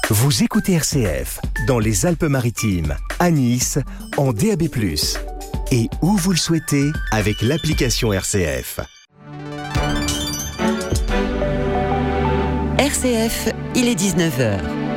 Vous écoutez RCF dans les Alpes-Maritimes, à Nice, en DAB+. Et où vous le souhaitez avec l'application RCF. RCF, il est 19h.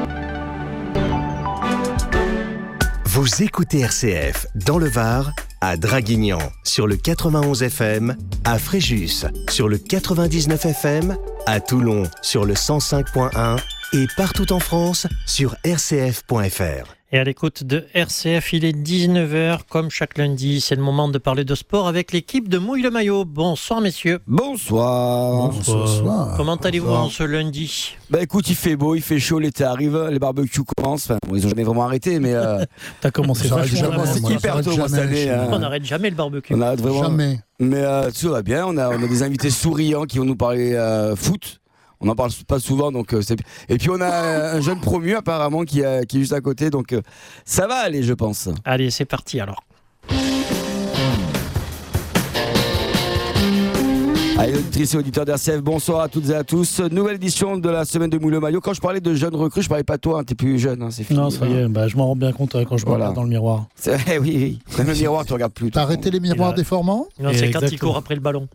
Vous écoutez RCF dans le Var, à Draguignan, sur le 91 FM, à Fréjus, sur le 99 FM, à Toulon, sur le 105.1 et partout en France, sur rcf.fr. Et à l'écoute de RCF, il est 19h, comme chaque lundi. C'est le moment de parler de sport avec l'équipe de Mouille le Maillot. Bonsoir messieurs. Bonsoir. Bonsoir. Comment allez-vous en ce lundi ? Écoute, il fait beau, il fait chaud, l'été arrive, les barbecues commencent. Enfin, bon, ils n'ont jamais vraiment arrêté, mais T'as commencé j'ai commencé hyper tôt cette année. On n'arrête jamais le barbecue. On arrête vraiment. Jamais. Mais tout va bien, on a des invités souriants qui vont nous parler foot. On n'en parle pas souvent, donc c'est... Et puis on a un jeune promu apparemment qui est juste à côté, donc ça va aller, je pense. Allez, c'est parti alors. Allez, auditrices et auditeurs d'RCF, bonsoir à toutes et à tous. Nouvelle édition de la semaine de Mouille le Maillot. Quand je parlais de jeunes recrues, je parlais pas de toi, hein, t'es plus jeune, c'est fini. Non, ça y est, je m'en rends bien compte quand je me regarde dans le miroir. Oui, même le miroir, tu regardes plus. T'as arrêté les miroirs déformants ? Non, c'est quand il court après le ballon.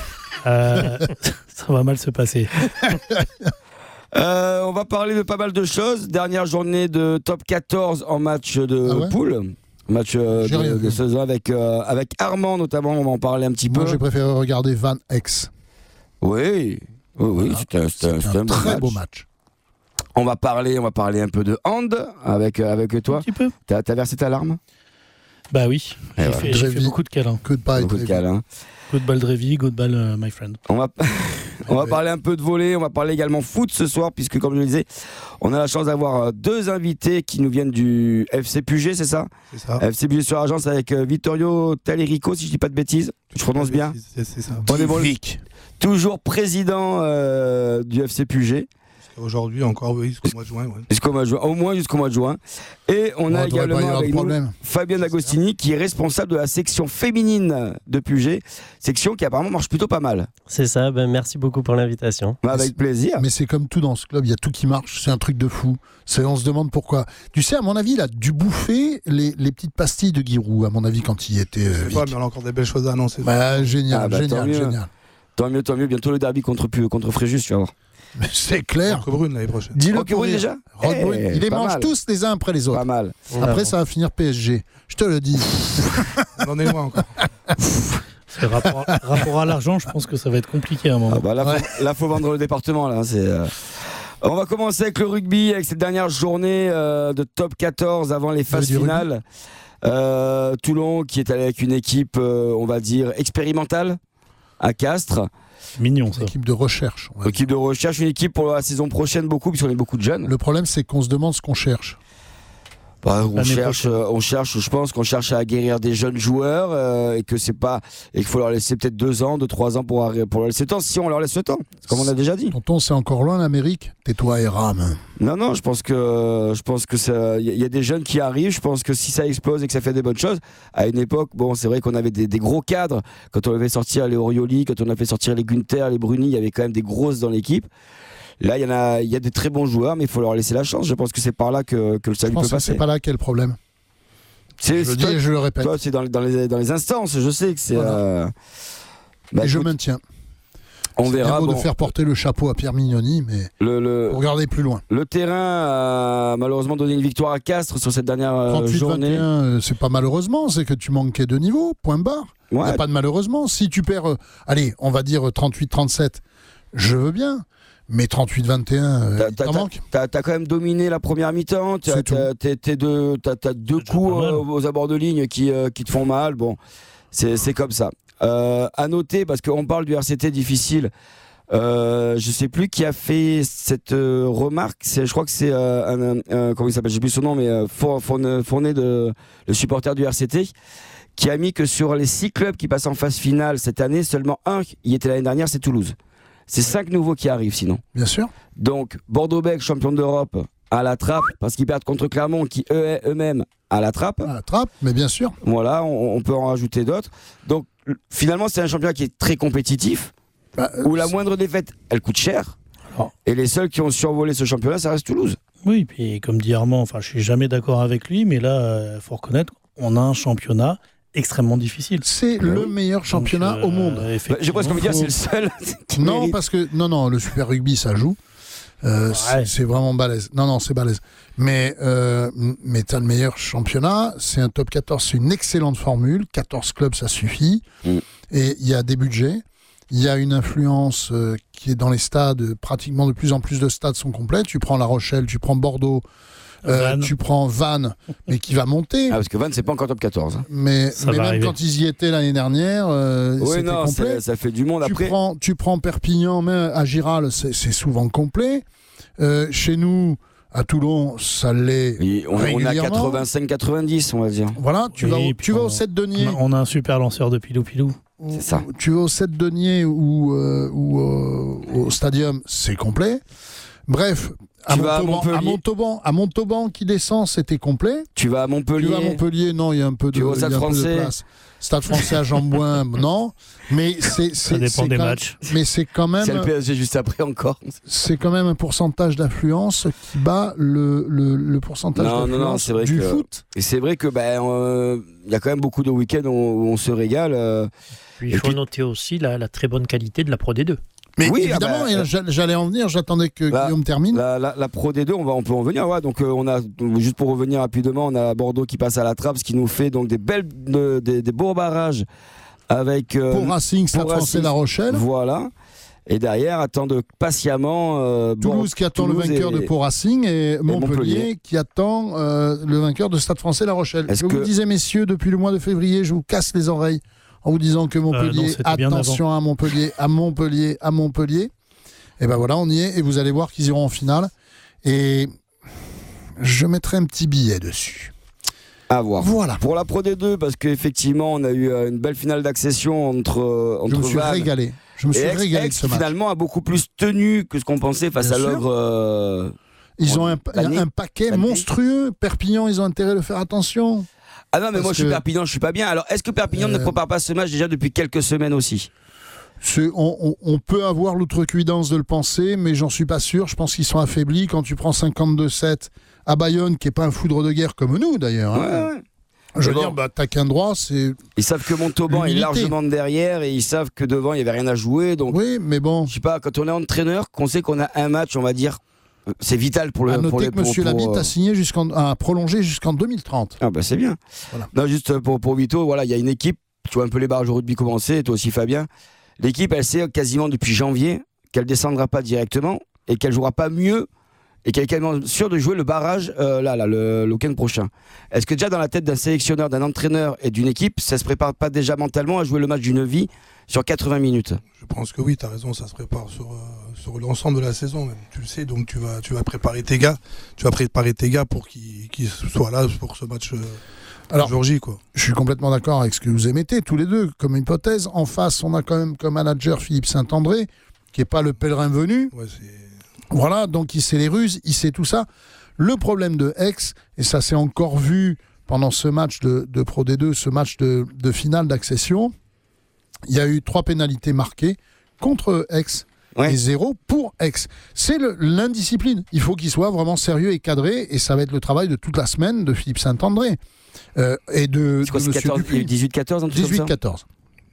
Ça va mal se passer. On va parler de pas mal de choses. Dernière journée de top 14 en match de poule. Match de saison avec Armand notamment, on va en parler un petit peu. Moi j'ai préféré regarder Van Ex. Oui, voilà. C'était un très beau match. On va parler un peu de hand avec toi. Un petit peu. T'as versé ta larme ? Bah oui, j'ai fait beaucoup de câlins. Que de paille. Beaucoup de câlins. Good ball Drevi, good ball my friend. On va parler un peu de volley, on va parler également foot ce soir, puisque comme je le disais, on a la chance d'avoir deux invités qui nous viennent du FC Puget, c'est ça ? C'est ça. FC Puget sur Agence avec Vittorio Talerico, si je dis pas de bêtises. Je prononce bien ? C'est ça. On est bon, toujours président du FC Puget. Aujourd'hui encore, oui, jusqu'au mois de juin. Ouais. Au moins jusqu'au mois de juin. Et on a également avec nous Fabien Agostini, qui est responsable de la section féminine de Puget, section qui apparemment marche plutôt pas mal. C'est ça, merci beaucoup pour l'invitation. Avec plaisir. Mais c'est comme tout dans ce club, il y a tout qui marche, c'est un truc de fou. On se demande pourquoi. Tu sais, à mon avis, il a dû bouffer les petites pastilles de Giroud, à mon avis, quand il était... Je sais pas, mais on a encore des belles choses à annoncer. Génial. Tant mieux. Bientôt le derby contre Fréjus, tu vas voir. Mais c'est clair. Roquebrune l'année prochaine. Dis-le pour déjà. Ils les mangent tous les uns après les autres. Pas mal. Après, ça va finir PSG. Je te le dis. On en est loin encore. Rapport à l'argent, je pense que ça va être compliqué à un moment. Là, faut vendre le département. Là, On va commencer avec le rugby, avec cette dernière journée de top 14 avant les phases finales. Toulon qui est allé avec une équipe, on va dire, expérimentale à Castres. Mignon, ça. Équipe de recherche. Une équipe pour la saison prochaine beaucoup, puisqu'on est beaucoup de jeunes. Le problème, c'est qu'on se demande ce qu'on cherche. On cherche, je pense qu'on cherche à guérir des jeunes joueurs et qu'il faut leur laisser peut-être 2 ans, 3 ans pour leur laisser le temps, si on leur laisse le temps, comme on a déjà dit. Tonton, c'est encore loin l'Amérique. Tais-toi et rame. Non, je pense que il y a des jeunes qui arrivent. Je pense que si ça explose et que ça fait des bonnes choses, à une époque, c'est vrai qu'on avait des gros cadres. Quand on avait sortir les Orioli, quand on a fait sortir les Gunther, les Bruni, il y avait quand même des grosses dans l'équipe. Là, il y a des très bons joueurs, mais il faut leur laisser la chance. Je pense que c'est par là que le salut peut passer. C'est pas là qu'est le problème. Je le dis et je le répète. Toi, c'est dans les instances. Je sais que c'est. Voilà. Et je maintiens. On verra. C'est bien beau de faire porter le chapeau à Pierre Mignoni, mais pour regarder plus loin. Le terrain a malheureusement donné une victoire à Castres sur cette dernière journée. 38-21, c'est pas malheureusement, c'est que tu manquais de niveau, point barre. Il n'y a pas de malheureusement. Si tu perds, on va dire 38-37, je veux bien. Mais 38-21, t'en manque. T'as quand même dominé la première mi-temps. T'as 2 coups aux abords de ligne qui te font mal. Bon, c'est comme ça. À noter, parce qu'on parle du RCT difficile, je sais plus qui a fait cette remarque. Je crois que c'est comment il s'appelle, j'ai plus son nom, mais Fournet, le supporter du RCT, qui a mis que sur les 6 clubs qui passent en phase finale cette année, seulement un y était l'année dernière, c'est Toulouse. C'est 5 nouveaux qui arrivent sinon. Bien sûr. Donc Bordeaux-Bègles, champion d'Europe, à la trappe, parce qu'ils perdent contre Clermont, qui eux-mêmes à la trappe. À la trappe, mais bien sûr. Voilà, on peut en rajouter d'autres. Donc finalement, c'est un championnat qui est très compétitif, où la moindre défaite, elle coûte cher. Et les seuls qui ont survolé ce championnat, ça reste Toulouse. Oui, puis comme dit Armand, je suis jamais d'accord avec lui, mais là, faut reconnaître, on a un championnat extrêmement difficile. C'est le meilleur championnat au monde. J'ai presque envie de dire c'est le seul. Non, parce que le Super Rugby ça joue. C'est vraiment balèze. Non, c'est balèze. Mais t'as le meilleur championnat, c'est un top 14, c'est une excellente formule. 14 clubs, ça suffit. Et il y a des budgets. Il y a une influence qui est dans les stades. Pratiquement de plus en plus de stades sont complets. Tu prends La Rochelle, tu prends Bordeaux, tu prends Vannes, mais qui va monter. Parce que Vannes, c'est pas encore top 14. Hein. Mais même quand ils y étaient l'année dernière, c'était complet. Ça fait du monde après. Tu prends Perpignan, mais à Giral, c'est souvent complet. Chez nous, à Toulon, ça l'est. On a 85-90, on va dire. Voilà, tu vas au 7 Deniers. On a un super lanceur de pilou-pilou. C'est ça. Tu vas au 7 Deniers ou au Stadium, c'est complet. Bref, à Montauban qui descend, c'était complet. Tu vas à Montpellier. Non, il y a un peu de place. Stade Français à Jambouin, non. Mais ça dépend des matchs. Mais c'est quand même. C'est le PSG juste après encore. C'est quand même un pourcentage d'affluence qui bat le pourcentage d'affluence du foot. Et c'est vrai que y a quand même beaucoup de week-ends où on se régale. Puis il faut noter aussi la très bonne qualité de la Pro D2. Mais oui, évidemment, j'allais en venir, j'attendais que Guillaume termine. La Pro D2, on peut en venir. Ouais, donc on a, juste pour revenir rapidement, on a Bordeaux qui passe à la trappe, ce qui nous fait donc des beaux barrages avec pour Racing, Stade Français, La Rochelle. Voilà. Et derrière, attendent patiemment Toulouse qui attend le vainqueur de Pau Racing et Montpellier qui attend le vainqueur de Stade Français, La Rochelle. Vous disais, messieurs, depuis le mois de février, je vous casse les oreilles en vous disant que Montpellier, attention à Montpellier. Et ben voilà, on y est, et vous allez voir qu'ils iront en finale. Et je mettrai un petit billet dessus. À voir. Voilà. Pour la Pro D2, parce qu'effectivement, on a eu une belle finale d'accession entre Je me suis régalé. De ce match. Finalement, a beaucoup plus tenu que ce qu'on pensait face à l'œuvre. Ils ont un paquet monstrueux. Perpignan, ils ont intérêt de faire attention. Ah non, mais moi je suis Perpignan, je suis pas bien. Alors, est-ce que Perpignan ne prépare pas ce match déjà depuis quelques semaines aussi ? On peut avoir l'outrecuidance de le penser, mais j'en suis pas sûr. Je pense qu'ils sont affaiblis. Quand tu prends 52-7 à Bayonne, qui n'est pas un foudre de guerre comme nous d'ailleurs. Ouais. Je veux dire, t'as qu'un droit, c'est. Ils savent que Montauban est largement derrière et ils savent que devant il n'y avait rien à jouer. Donc, oui, mais bon. Je sais pas, quand on est entraîneur, qu'on sait qu'on a un match, on va dire. C'est vital pour le. À noter que M. Labitte a signé a prolongé jusqu'en 2030. Ah c'est bien. Voilà. Non, juste pour Vito, voilà, il y a une équipe. Tu vois un peu les barrages au rugby commencer, et toi aussi Fabien. L'équipe, elle sait quasiment depuis janvier qu'elle descendra pas directement et qu'elle jouera pas mieux et qu'elle est quasiment sûre de jouer le barrage le week-end prochain. Est-ce que déjà dans la tête d'un sélectionneur, d'un entraîneur et d'une équipe, ça se prépare pas déjà mentalement à jouer le match d'une vie sur 80 minutes ? Je pense que oui, tu as raison, ça se prépare sur l'ensemble de la saison même. Tu le sais, donc tu vas préparer tes gars. Tu vas préparer tes gars pour qu'ils soient là pour ce match aujourd'hui, quoi. Je suis complètement d'accord avec ce que vous émettez tous les deux comme hypothèse. En face, on a quand même comme manager Philippe Saint-André, qui n'est pas le pèlerin venu. Ouais, voilà, donc il sait les ruses, il sait tout ça. Le problème de Aix, et ça s'est encore vu pendant ce match de Pro D2, ce match de finale d'accession, il y a eu 3 pénalités marquées contre Aix et 0 pour Aix. C'est l'indiscipline. Il faut qu'il soit vraiment sérieux et cadré, et ça va être le travail de toute la semaine de Philippe Saint-André. Et de Monsieur Dupuis. 18-14 18-14.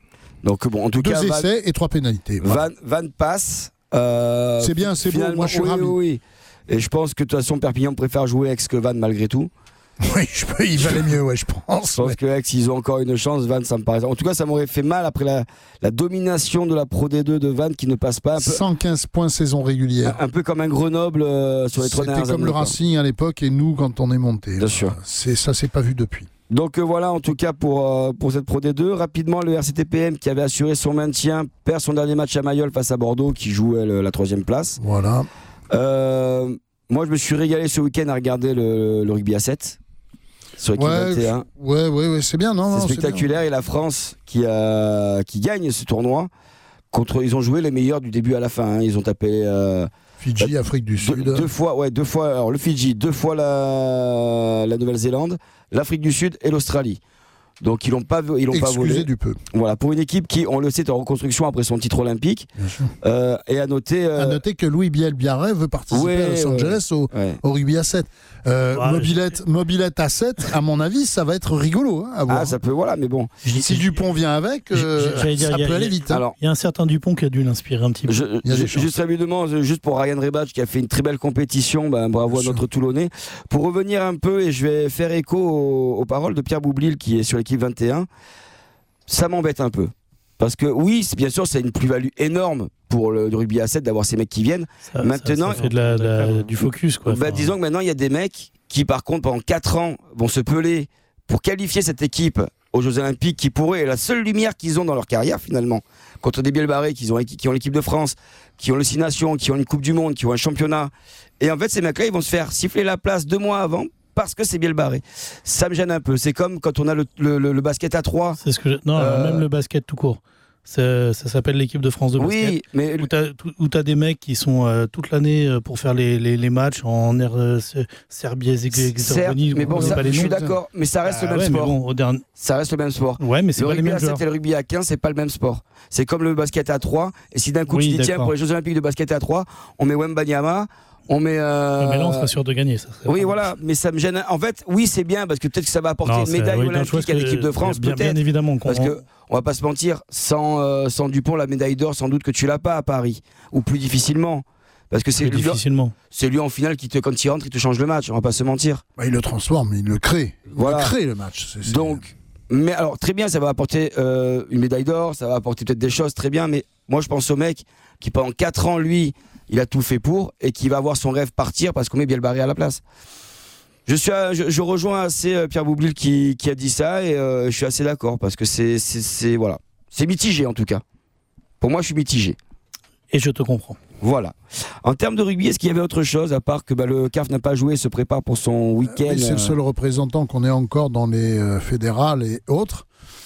Donc bon, en tout cas, 2 essais et 3 pénalités. Van passe. C'est bien, c'est beau. Moi, je suis ravi. Oui. Et je pense que de toute façon, Perpignan préfère jouer Aix que Vannes malgré tout. Oui, il valait mieux, je pense. Je pense que Aix, ils ont encore une chance. Vannes, ça me paraît. En tout cas, ça m'aurait fait mal après la domination de la Pro D2 de Vannes qui ne passe pas. 115 points saison régulière. Un peu comme un Grenoble sur les 3 dernières années. C'était comme le Racing à l'époque et nous quand on est monté. Bien sûr. Ça s'est pas vu depuis. Donc voilà, en tout cas pour cette Pro D2. Rapidement, le RCTPM qui avait assuré son maintien perd son dernier match à Mayol face à Bordeaux qui jouait la 3e place. Voilà. Moi, je me suis régalé ce week-end à regarder le rugby à 7 sur l'équipe 21. Ouais, c'est bien, non? C'est spectaculaire, et la France qui gagne ce tournoi. Ils ont joué les meilleurs du début à la fin. Ils ont tapé Fidji, Afrique du Sud. Deux fois. Alors le Fidji, 2 fois la Nouvelle-Zélande, l'Afrique du Sud et l'Australie. Donc ils l'ont pas volé. Excusez du peu. Voilà, pour une équipe qui, on le sait, est en reconstruction après son titre olympique. Et à noter que Louis Biel-Biarrêt veut participer à Los Angeles au rugby à 7. Mobilette à 7, à mon avis, ça va être rigolo à voir. Ah, ça peut, voilà, mais bon. Si Dupont vient avec, ça peut aller vite. Alors, il y a un certain Dupont qui a dû l'inspirer un petit peu. Juste rapidement, juste pour Ryan Rebach qui a fait une très belle compétition, bravo à notre Toulonnais. Pour revenir un peu, et je vais faire écho aux paroles de Pierre Boublil qui est sur l'équipe 21, ça m'embête un peu. Parce que oui, bien sûr, c'est une plus-value énorme pour le rugby à 7 d'avoir ces mecs qui viennent. Maintenant, ça fait du focus, quoi. Disons que maintenant, il y a des mecs qui, par contre, pendant 4 ans, vont se peler pour qualifier cette équipe aux Jeux Olympiques, qui pourrait, la seule lumière qu'ils ont dans leur carrière, finalement, contre des Biel-Barré qui ont l'équipe de France, qui ont le 6 Nations, qui ont une Coupe du Monde, qui ont un championnat. Et en fait, ces mecs-là, ils vont se faire siffler la place 2 mois avant parce que c'est Biel-Barré. Ça me gêne un peu. C'est comme quand on a le basket à 3. C'est ce que même le basket tout court. Ça s'appelle l'équipe de France de basket. Oui, mais où t'as des mecs qui sont toute l'année pour faire les matchs en Serbie, Exergonie. Mais bon, je suis d'accord, mais ça reste le même sport. Ça reste le même sport. Ouais, mais c'est pas les mêmes joueurs. Le rugby à 7 et le rugby à 15, c'est pas le même sport. C'est comme le basket à 3. Et si d'un coup tu dis tiens, pour les Jeux Olympiques de basket à 3, on met Wembanyama. On met. Mais là, on sera sûr de gagner. Oui, voilà, mais ça me gêne. En fait, oui, c'est bien parce que peut-être que ça va apporter une médaille olympique à l'équipe de France, peut-être. Bien évidemment. Parce que on va pas se mentir, sans Dupont, la médaille d'or, sans doute que tu l'as pas à Paris, ou plus difficilement. Parce que c'est lui en finale qui quand il rentre, il te change le match. On va pas se mentir. Il le transforme, il le crée. Il crée le match. Donc, mais alors très bien, ça va apporter une médaille d'or, ça va apporter peut-être des choses très bien. Mais moi, je pense au mec qui pendant 4 ans, lui. Il a tout fait pour et qui va voir son rêve partir parce qu'on met Biel-Barré à la place. Je rejoins assez Pierre Boublil qui a dit ça et je suis assez d'accord parce que c'est mitigé en tout cas. Pour moi, je suis mitigé. Et je te comprends. Voilà. En termes de rugby, est-ce qu'il y avait autre chose à part que le CAF n'a pas joué et se prépare pour son week-end C'est le seul représentant qu'on ait encore dans les fédérales et autres.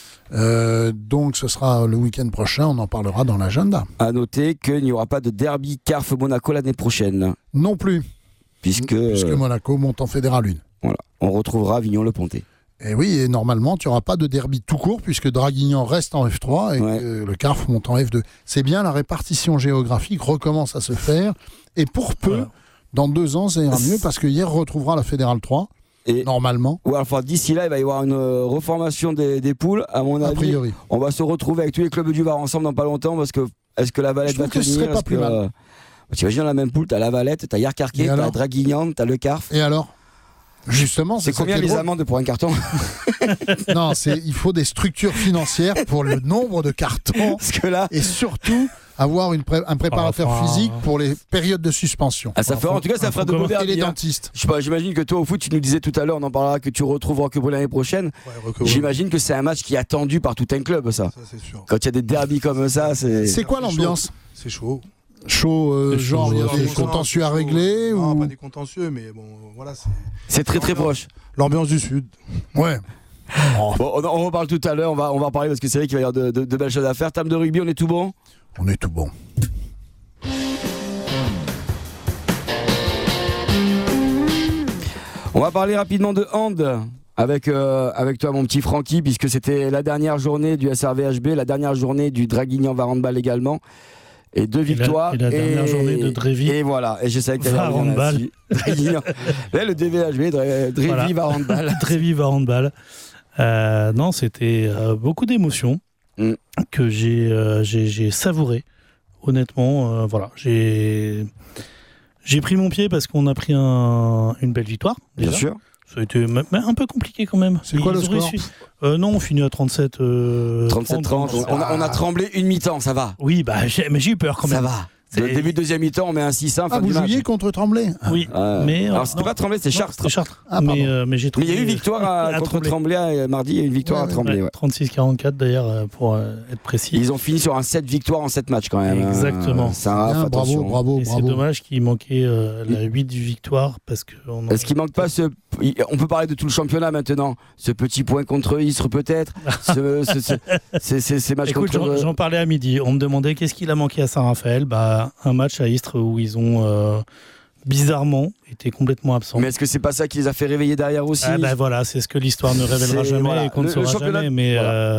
Donc ce sera le week-end prochain, on en parlera dans l'agenda. À noter qu'il n'y aura pas de derby CAF Monaco l'année prochaine. Non plus. Puisque Monaco monte en fédéral 1. Voilà, on retrouvera Avignon-le-Pontet. Et oui, et normalement tu n'auras pas de derby tout court puisque Draguignan reste en F3 et que le CAF monte en F2. C'est bien, la répartition géographique recommence à se faire et pour peu, dans 2 ans ça ira mieux parce que hier retrouvera la fédérale 3. Et normalement. Ouais, enfin, d'ici là, il va y avoir une reformation des poules. À mon avis, a priori. On va se retrouver avec tous les clubs du Var ensemble dans pas longtemps parce que est-ce que la Valette va tenir? Ce serait pas plus mal. T'imagines dans la même poule, t'as la Valette, t'as Yarcarquet, t'as Draguignan, t'as le Carf. Et alors? Justement, c'est combien les amendes pour un carton? Non, il faut des structures financières pour le nombre de cartons. Parce que là... Et surtout avoir un préparateur physique pour les périodes de suspension. Ah, ça fera, en tout cas, ça fera de beaux derbies. Et les dentistes. J'imagine que toi au foot, tu nous disais tout à l'heure, on en parlera, que tu retrouves Roquebrune l'année prochaine. J'imagine que c'est un match qui est attendu par tout un club, ça. C'est sûr. Quand il y a des derbies comme ça, c'est. C'est quoi l'ambiance? C'est chaud. Genre il y a des contentieux à régler non, pas des contentieux, mais bon, voilà. C'est très très proche. L'ambiance du Sud. Ouais. Bon, on en reparle tout à l'heure, on va en parler parce que c'est vrai qu'il va y avoir de belles choses à faire. Table de rugby, on est tout bon? On est tout bon. On va parler rapidement de hand avec toi mon petit Francky, puisque c'était la dernière journée du SRVHB, la dernière journée du Draguignan Var Handball également. Et 2 victoires. Et la dernière journée de Drévy. Et voilà. Et je savais que tu allais revenir là-dessus. Le DVHB, Drévy Var Handball. Drévy Var Handball. Non, c'était beaucoup d'émotions que j'ai savouré. Honnêtement, voilà. J'ai pris mon pied parce qu'on a pris une belle victoire. Déjà. Bien sûr. Ça a été un peu compliqué quand même. C'est quoi le score? Non, on finit à 37. 37-30. On a tremblé une mi-temps, ça va. Oui, mais j'ai eu peur quand même. Ça va. Le début de deuxième mi-temps, on met un 6-1. Ah, vous jouiez contre Tremblay? Oui, mais. Alors, c'était pas Tremblay, c'était Chartres. C'était Chartres. Mais j'ai trouvé. Mais il y a eu victoire contre Tremblay mardi, il y a eu une victoire à Tremblay. 36-44 d'ailleurs, pour être précis. Ils ont fini sur un 7 victoires en 7 matchs quand même. Exactement. Bravo. C'est dommage qu'il manquait la 8 victoires parce que. Est-ce qu'il manque pas on peut parler de tout le championnat maintenant. Ce petit point contre Istres peut-être. Ces matchs. Écoute, j'en parlais à midi. On me demandait qu'est-ce qu'il a manqué à Saint-Raphaël. Un match à Istres où ils ont bizarrement, était complètement absent. Mais est-ce que c'est pas ça qui les a fait réveiller derrière aussi? Voilà, c'est ce que l'histoire ne révélera jamais et qu'on ne saura jamais. Mais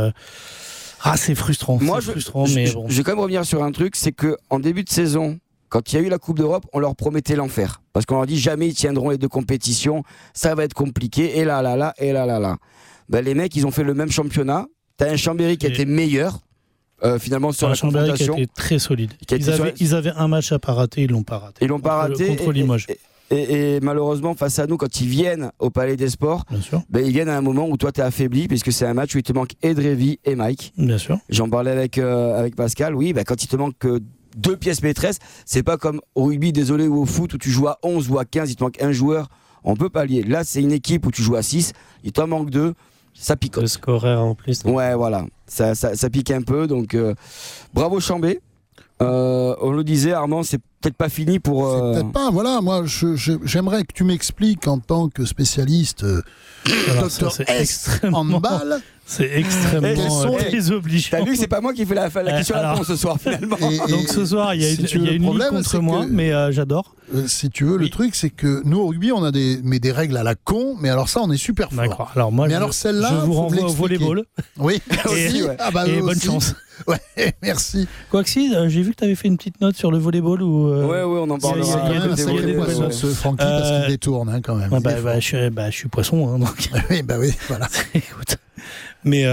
c'est frustrant. Moi, mais bon. Je vais quand même revenir sur un truc, c'est qu'en début de saison, quand il y a eu la Coupe d'Europe, on leur promettait l'enfer. Parce qu'on leur dit jamais ils tiendront les deux compétitions, ça va être compliqué, et là. Les mecs, ils ont fait le même championnat. T'as un Chambéry qui était meilleur, finalement, sur la confrontation. Qui était très solide. Ils avaient un match à pas rater, ils l'ont pas raté. Ils l'ont pas raté. Contre Limoges. Et malheureusement, face à nous, quand ils viennent au Palais des Sports, ils viennent à un moment où toi t'es affaibli, puisque c'est un match où il te manque Edrevi et Mike. Bien sûr. J'en parlais avec Pascal. Oui, quand il te manque 2 pièces maîtresses, c'est pas comme au rugby, désolé, ou au foot où tu joues à 11 ou à 15, il te manque un joueur, on peut pallier. Là, c'est une équipe où tu joues à 6, il t'en manque 2, ça picote. Le scoreur en plus. Ouais, voilà, ça pique un peu, donc bravo Chambé. On le disait, Armand, c'est peut-être pas fini pour. C'est peut-être pas, voilà, moi j'aimerais que tu m'expliques en tant que spécialiste docteur handball. C'est extrêmement désobligeant. T'as vu que c'est pas moi qui fais la question à la réponse ce soir finalement. Donc ce soir, il y a une ligue contre moi, mais j'adore. Si tu veux, le truc c'est que nous au rugby, on a des règles à la con, mais alors ça, on est super fort. D'accord. Alors moi, celle-là, je vous renvoie au volleyball. Oui, aussi. Et bonne chance. Ouais, merci. Quoique si, j'ai vu que tu avais fait une petite note sur le volleyball. Ouais, on en parlera. Il y a des poissons, ce Francky, parce qu'il détourne quand même. Je suis poisson. Donc. Oui, voilà. Écoute. Mais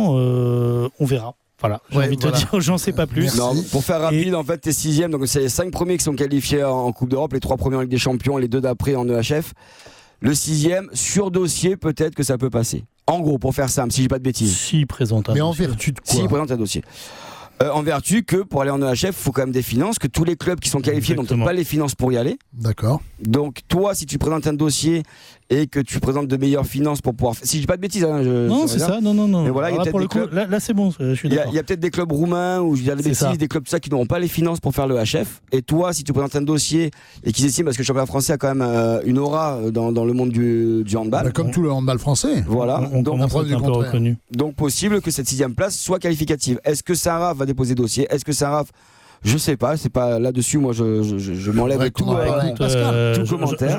on verra. Voilà, j'ai envie de te dire, j'en sais pas plus. Non, pour faire rapide, en fait, t'es 6e, donc c'est les 5 premiers qui sont qualifiés en Coupe d'Europe, les 3 premiers en Ligue des Champions et les 2 d'après en EHF. Le 6e, sur dossier, peut-être que ça peut passer. En gros, pour faire simple, si j'ai pas de bêtises. S'il présente un dossier. Mais en vertu de quoi? S'il présente un dossier. En vertu que pour aller en EHF, il faut quand même des finances, que tous les clubs qui sont qualifiés n'ont pas les finances pour y aller. D'accord. Donc toi, si tu présentes un dossier et que tu présentes de meilleures finances pour pouvoir... Si je dis pas de bêtises, non, c'est ça, non. Mais voilà, pour le coup, là c'est bon, je suis d'accord. Il y a peut-être des clubs roumains ou je dis des bêtises, des clubs qui n'auront pas les finances pour faire le HF. Et toi, si tu présentes un dossier et qu'ils estiment, parce que le championnat français a quand même une aura dans le monde du handball. Comme tout le handball français. Voilà. On commence à être un peu reconnu. Donc possible que cette 6e place soit qualificative. Est-ce que Saint-Raph va déposer dossier? Est-ce que Saint-Raph... Je sais pas, c'est pas là-dessus. Moi, je m'enlève tout commentaire.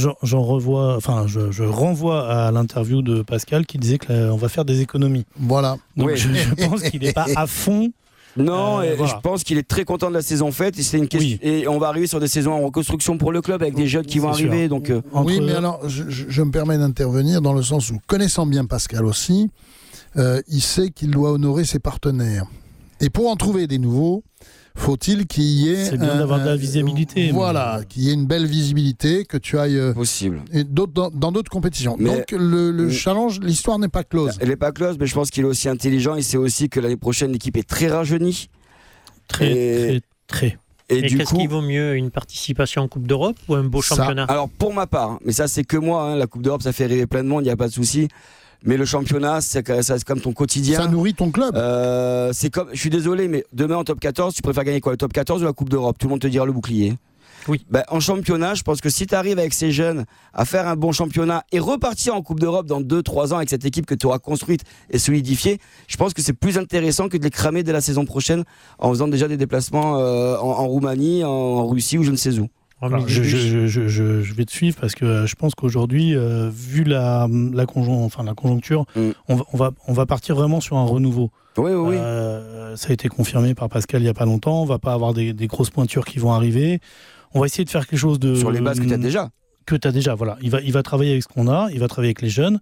Je renvoie à l'interview de Pascal qui disait qu'on va faire des économies. Voilà. Donc je pense qu'il n'est pas à fond. Non, je pense qu'il est très content de la saison faite. Et c'est une question. Et on va arriver sur des saisons en reconstruction pour le club avec des jeunes qui vont arriver. Donc, oui, mais alors, je me permets d'intervenir dans le sens où, connaissant bien Pascal aussi, il sait qu'il doit honorer ses partenaires. Et pour en trouver des nouveaux, faut-il qu'il y ait... C'est bien d'avoir de la visibilité. Voilà, qu'il y ait une belle visibilité, que tu ailles... Possible. Dans d'autres compétitions. Donc le challenge, l'histoire n'est pas close. Elle n'est pas close, mais je pense qu'il est aussi intelligent. Il sait aussi que l'année prochaine, l'équipe est très rajeunie. Très. Et qu'est-ce qui vaut mieux, une participation en Coupe d'Europe ou un beau championnat? Alors pour ma part, mais ça c'est que moi, la Coupe d'Europe ça fait rêver plein de monde, il n'y a pas de souci. Mais le championnat, c'est comme ton quotidien. Ça nourrit ton club. C'est comme, je suis désolé, mais demain en top 14, tu préfères gagner quoi? Le top 14 ou la Coupe d'Europe? Tout le monde te dira le bouclier. Oui. En championnat, je pense que si tu arrives avec ces jeunes à faire un bon championnat et repartir en Coupe d'Europe dans 2-3 ans avec cette équipe que tu auras construite et solidifiée, je pense que c'est plus intéressant que de les cramer dès la saison prochaine en faisant déjà des déplacements en Roumanie, en Russie ou je ne sais où. Alors, je vais te suivre parce que je pense qu'aujourd'hui, vu la conjoncture, on va partir vraiment sur un renouveau. Oui. Ça a été confirmé par Pascal il n'y a pas longtemps. On va pas avoir des grosses pointures qui vont arriver. On va essayer de faire quelque chose de... Sur les bases que tu as déjà. Que tu as déjà, voilà. Il va travailler avec ce qu'on a, il va travailler avec les jeunes.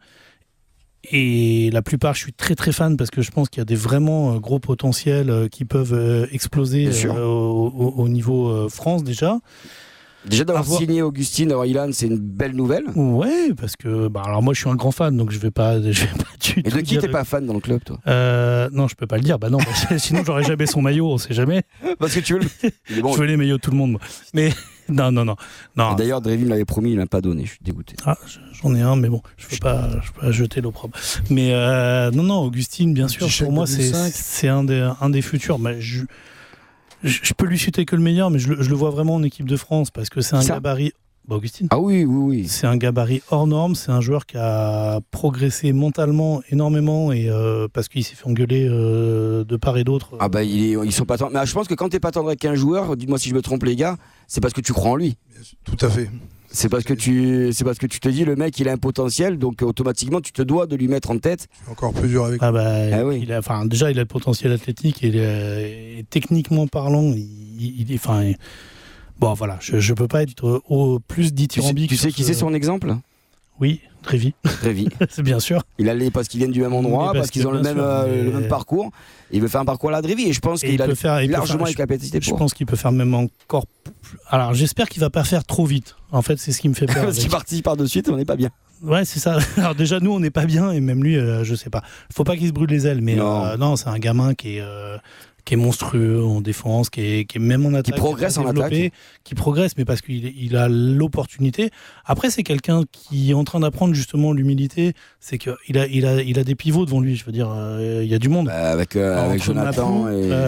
Et la plupart, je suis très très fan parce que je pense qu'il y a des vraiment gros potentiels qui peuvent exploser au niveau France déjà. Déjà d'avoir signé Augustine, d'avoir Ilan, c'est une belle nouvelle. Ouais, parce que alors moi je suis un grand fan, donc je vais pas du tout. Et de qui t'es pas fan dans le club, toi? Non, je peux pas le dire. Non, sinon j'aurais jamais son maillot, on sait jamais. Parce que tu veux je veux les maillots de tout le monde, moi. Mais non. Et d'ailleurs, Drevin me l'avait promis, il m'a pas donné. Je suis dégoûté. Ah, j'en ai un, mais bon, je peux pas jeter l'opprobre. Mais non, Augustine, bien sûr, pour moi c'est un des futurs. Mais je peux lui citer que le meilleur, mais je le vois vraiment en équipe de France parce que c'est un gabarit Augustine. Ah oui. C'est un gabarit hors norme, c'est un joueur qui a progressé mentalement énormément et parce qu'il s'est fait engueuler de part et d'autre. Ah bah ils sont pas tendres. Mais je pense que quand t'es pas tendre avec un joueur, dites-moi si je me trompe les gars, c'est parce que tu crois en lui. Tout à fait. C'est parce que tu te dis le mec il a un potentiel, donc automatiquement tu te dois de lui mettre en tête. Je suis encore plus dur avec lui. Ah bah, oui. Déjà il a le potentiel athlétique et techniquement parlant, bon voilà, je peux pas être au plus dithyrambique. Tu sais qui c'est son exemple? Oui, Trévi. C'est bien sûr. Il allait parce qu'ils viennent du même endroit, parce qu'ils ont le même parcours. Il veut faire un parcours à la Drévi et je pense qu'il a largement les capacités pour. Je pense qu'il peut faire même encore plus. Alors j'espère qu'il va pas faire trop vite. En fait, c'est ce qui me fait peur. Parce qu'il participe par de suite, on n'est pas bien. Ouais, c'est ça. Alors déjà nous on n'est pas bien et même lui, je sais pas. Faut pas qu'il se brûle les ailes, mais non, c'est un gamin qui est monstrueux en défense, qui est même en attaque, qui progresse en attaque, qui progresse, mais parce qu'il a l'opportunité. Après, c'est quelqu'un qui est en train d'apprendre justement l'humilité. C'est qu'il a des pivots devant lui. Je veux dire, il y a du monde. Avec Jonathan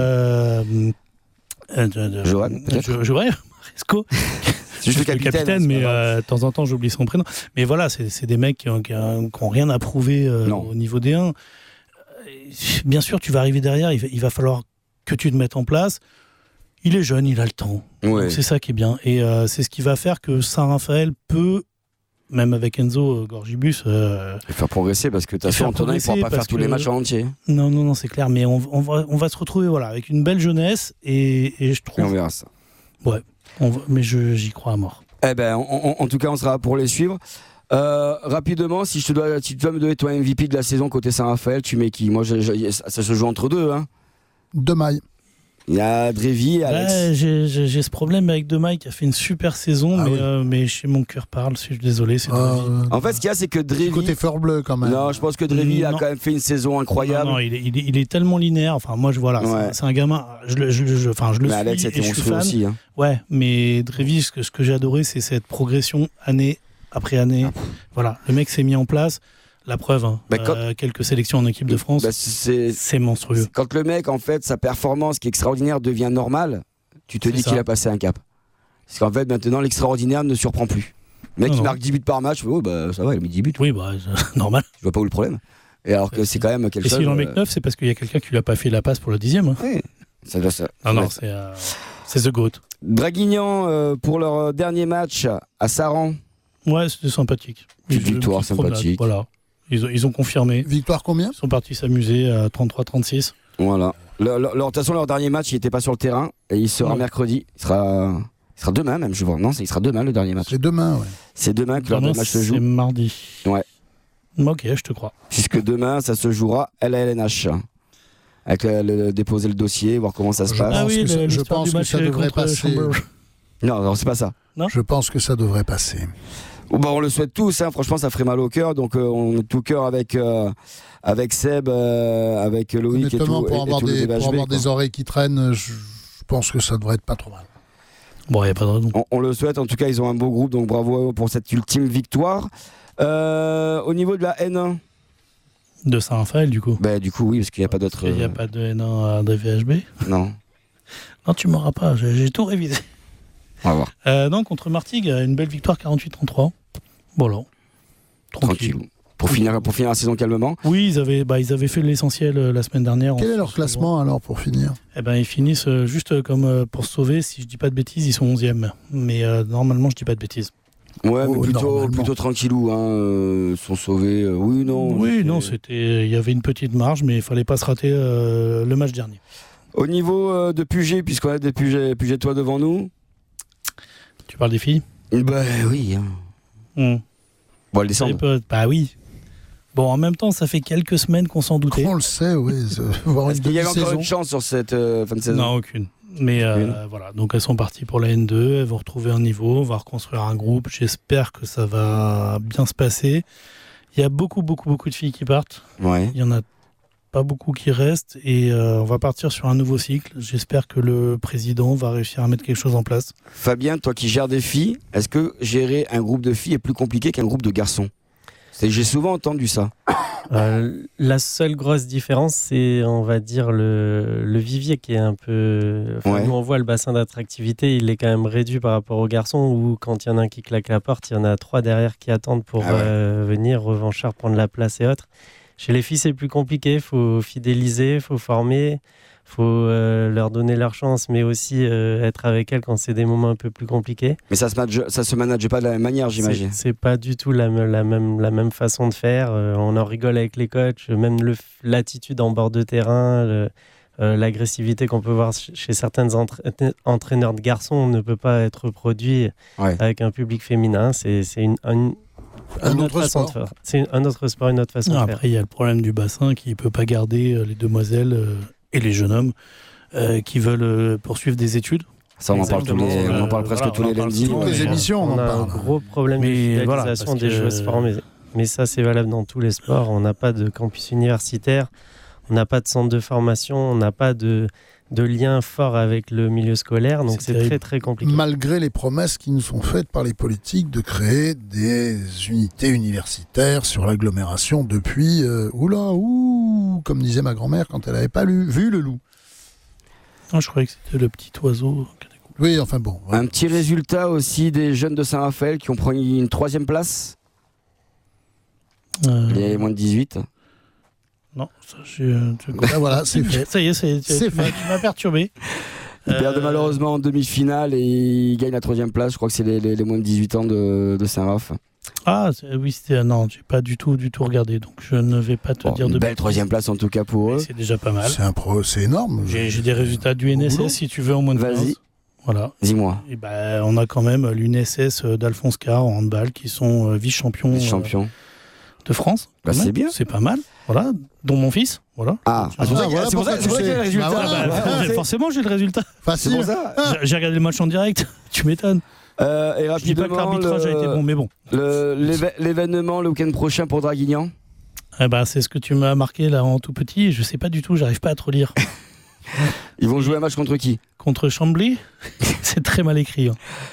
Joël Maresco. C'est juste le capitaine, mais de temps en temps j'oublie son prénom. Mais voilà, c'est des mecs qui ont rien à prouver au niveau des 1. Bien sûr, tu vas arriver derrière, il va falloir que tu te mettes en place. Il est jeune, il a le temps. Ouais. Donc c'est ça qui est bien. Et c'est ce qui va faire que Saint-Raphaël peut, même avec Enzo Gorgibus, faire progresser, parce que de toute façon, Antonin, il ne pourra pas faire tous les matchs en entier. Non, c'est clair. Mais on va se retrouver avec une belle jeunesse et je trouve. Et on verra ça. Ouais, mais j'y crois à mort. Eh ben, en tout cas, on sera là pour les suivre. Rapidement, si tu dois me donner toi MVP de la saison côté Saint-Raphaël, tu mets qui? Moi, ça se joue entre deux. Demaille. Il y a Drévi, Alex. Ouais, j'ai ce problème avec Demaille qui a fait une super saison, mais chez mon cœur parle, je suis désolé. En fait, ce qu'il y a, c'est que Drévi. Côté fleur bleue quand même. Non, je pense que Drévi a quand même fait une saison incroyable. Non, il est tellement linéaire. Enfin, moi, c'est un gamin. Je le suis. Alex était monstrueux aussi. Hein. Ouais, mais Drévi, ce que j'ai adoré, c'est cette progression année après année. Voilà, le mec s'est mis en place. La preuve, quelques sélections en équipe de France, c'est monstrueux. Quand le mec, en fait, sa performance qui est extraordinaire devient normale, tu te dis qu'il a passé un cap. Parce qu'en fait, maintenant, l'extraordinaire ne surprend plus. Le mec, il marque 10 buts par match, ça va, il a mis 10 buts. Oui, normal. Je vois pas où le problème. Et alors que c'est quand même quelque chose. Et s'il en met 9, c'est parce qu'il y a quelqu'un qui lui a pas fait la passe pour le 10e. Hein. Oui, ça doit ça. Non, c'est The Goat. Draguignan, pour leur dernier match à Saran. Ouais, c'était sympathique. Victoire sympathique. Voilà. Ils ont confirmé. Victoire combien? Ils sont partis s'amuser à 33-36. Voilà. De toute façon, leur dernier match, il n'était pas sur le terrain. Et il sera mercredi. Il sera demain même, je vois. Non, il sera demain le dernier match. C'est demain, ouais. C'est demain que leur dernier match se joue. C'est mardi. Ouais. Ok, je te crois. Puisque demain, ça se jouera à la LNH. Avec déposer le dossier, voir comment ça se passe. Ah oui, je pense que ça devrait passer. Non, c'est pas ça. Non, je pense que ça devrait passer. On le souhaite tous, hein. Franchement ça ferait mal au cœur, donc on est tout cœur avec Seb, avec Loïc et tout. Pour avoir des oreilles qui traînent, je pense que ça devrait être pas trop mal. Bon, il n'y a pas de raison. On le souhaite, en tout cas ils ont un beau groupe, donc bravo pour cette ultime victoire. Au niveau de la N1 de Saint-Raphaël du coup. Du coup oui, parce qu'il n'y a pas d'autre. Il n'y a pas de N1 à DVHB. Non. Non, tu m'auras pas, j'ai tout révisé. On va voir. Non, contre Martigues, une belle victoire 48-33. Voilà. Tranquille. Pour finir la saison calmement. Oui, ils avaient fait l'essentiel la semaine dernière. Quel est leur classement alors pour finir? Ils finissent juste comme pour se sauver, si je dis pas de bêtises, ils sont 11e. Mais normalement, je dis pas de bêtises. Ouais, mais plutôt tranquillou, hein. Sont sauvés. Oui, non, il y avait une petite marge, mais il fallait pas se rater le match dernier. Au niveau de Puget, puisqu'on a des Puget-toi devant nous. Tu parles des filles? Oui. Hein. Bon, elles descendent. Oui. Bon, en même temps, ça fait quelques semaines qu'on s'en doutait. On le sait, oui. Est-ce qu'il y avait encore une chance sur cette fin de saison? Non, aucune. Mais voilà, donc elles sont parties pour la N2, elles vont retrouver un niveau, on va reconstruire un groupe. J'espère que ça va bien se passer. Il y a beaucoup de filles qui partent. Ouais. Il y en a pas beaucoup qui restent et on va partir sur un nouveau cycle. J'espère que le président va réussir à mettre quelque chose en place. Fabien, toi qui gères des filles, est-ce que gérer un groupe de filles est plus compliqué qu'un groupe de garçons? J'ai souvent entendu ça. La seule grosse différence, c'est, on va dire, le vivier qui est un peu... Nous, on voit le bassin d'attractivité, il est quand même réduit par rapport aux garçons, où quand il y en a un qui claque la porte, il y en a 3 derrière qui attendent pour venir, revanchard, prendre la place et autres. Chez les filles, c'est plus compliqué, il faut fidéliser, il faut former, il faut leur donner leur chance, mais aussi être avec elles quand c'est des moments un peu plus compliqués. Mais ça se manage pas de la même manière, j'imagine. C'est pas du tout la même façon de faire. On en rigole avec les coachs, même l'attitude en bord de terrain, l'agressivité qu'on peut voir chez certains entraîneurs de garçons ne peut pas être reproduit avec un public féminin. C'est un autre façon de faire. C'est un autre sport, une autre façon de faire. Après, il y a le problème du bassin qui ne peut pas garder les demoiselles et les jeunes hommes qui veulent poursuivre des études. Ça, on en parle presque tous les lundis. Toutes les émissions, on a un gros problème de fidélisation des joueuses formées. Mais ça, c'est valable dans tous les sports. On n'a pas de campus universitaire, on n'a pas de centre de formation, on n'a pas de lien fort avec le milieu scolaire, donc c'est très très compliqué. Malgré les promesses qui nous sont faites par les politiques de créer des unités universitaires sur l'agglomération depuis, comme disait ma grand-mère quand elle n'avait pas vu le loup. Non, je croyais que c'était le petit oiseau. Oui, enfin bon. Ouais. Un petit résultat aussi des jeunes de Saint-Raphaël qui ont pris une 3e place. Les moins de 18. Non, ça, voilà, c'est fait. Ça y est, tu m'as perturbé. Ils perdent malheureusement en demi-finale et ils gagnent la 3e place. Je crois que c'est les moins de 18 ans de Saint-Raph. Ah oui, non, j'ai pas du tout regardé, donc je ne vais pas te dire de belle 3e place en tout cas pour eux. C'est déjà pas mal. C'est énorme. J'ai des résultats du NSS si tu veux en moins de 15. Vas-y. Voilà. Dis-moi. Et on a quand même l'UNSS d'Alphonse Carr en handball qui sont vice-champions de France. C'est bien. C'est pas mal. Voilà, dont mon fils. Voilà. C'est pour ça qu'il y a le résultat. Forcément, j'ai le résultat. Facile. C'est pour ça. J'ai regardé le match en direct. Tu m'étonnes. Et rapidement, je dis pas que l'arbitrage a été bon, mais bon. L'événement le week-end prochain pour Draguignan. C'est ce que tu m'as marqué là en tout petit. Je sais pas du tout, j'arrive pas à trop lire. Ils vont jouer un match contre qui ? Contre Chambly. C'est très mal écrit.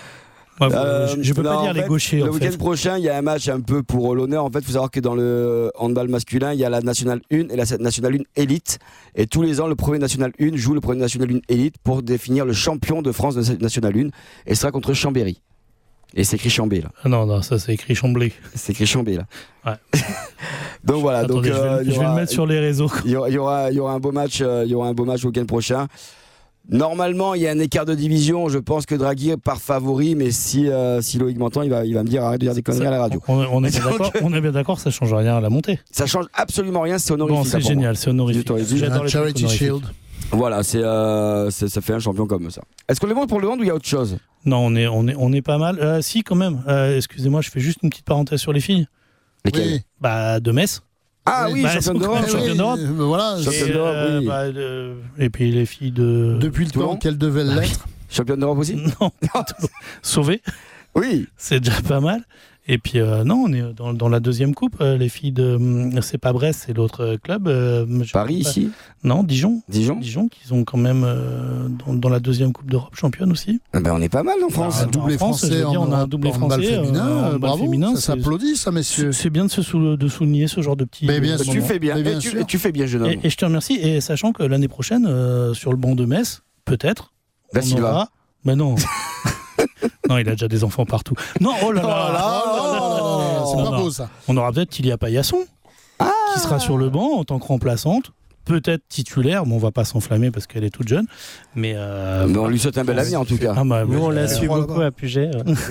Je peux pas dire les gauchers. Le week-end prochain, il y a un match un peu pour l'honneur. En fait, il faut savoir que dans le handball masculin, il y a la Nationale 1 et la Nationale 1 Élite. Et tous les ans, le premier National 1 joue le premier National 1 Élite pour définir le champion de France de cette Nationale 1. Et ce sera contre Chambéry. Et c'est écrit Chambé là. Non, ça c'est écrit Chambly. C'est écrit Chambé là. Ouais. Donc voilà. Attendez, je vais le mettre sur les réseaux. Il y aura un beau match. Il y aura un beau match le week-end prochain. Normalement, il y a un écart de division. Je pense que Draghi part favori, mais si Loïc m'entend, il va me dire arrête de dire des conneries à la radio. On est bien d'accord, ça change rien à la montée. Ça change absolument rien, c'est honorifique. Bon, c'est génial, c'est honorifique. J'adore les Charity Shield. Voilà, ça fait un champion comme ça. Est-ce qu'on les monte pour le hand ou il y a autre chose ? Non, on est pas mal. Si, quand même. Excusez-moi, je fais juste une petite parenthèse sur les filles. Lesquelles ? De Metz. Ah oui, championne d'Europe. Voilà. Championne d'Europe, oui. Et puis les filles de... Depuis le temps qu'elles devaient l'être. Championne d'Europe aussi ? Non. Sauvées. Oui. C'est déjà pas mal. Et puis, non, on est dans la deuxième coupe. Les filles de... c'est pas Brest, c'est l'autre club. Paris, ici ? Non, Dijon. Dijon, qui sont quand même dans la deuxième coupe d'Europe championne aussi. On est pas mal en France. Un doublé français on a un doublé français féminin. Bravo, féminin, ça s'applaudit, ça, messieurs. C'est bien de souligner ce genre de petits... Mais bien sûr. Tu fais bien. Et tu fais bien, jeune homme. Et je te remercie. Et sachant que l'année prochaine, sur le banc de Metz, peut-être... Da Silva. Mais non. Non, il a déjà des enfants partout. Non, oh là là, c'est pas beau ça. On aura peut-être Tilia Paillasson qui sera sur le banc en tant que remplaçante, peut-être titulaire. Bon, on va pas s'enflammer parce qu'elle est toute jeune, mais on lui souhaite un bel avenir en tout cas. Nous, on l'a su beaucoup à Puget.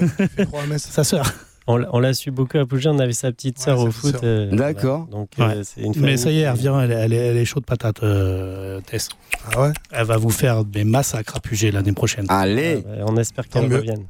Sa sœur. On l'a su beaucoup à Puget. On avait sa petite sœur au foot. D'accord. Donc, c'est une mais ça y est, elle revient. Elle est chaude patate, Tess. Ah ouais. Elle va vous faire des massacres à Puget l'année prochaine. Allez. On espère qu'elle revienne.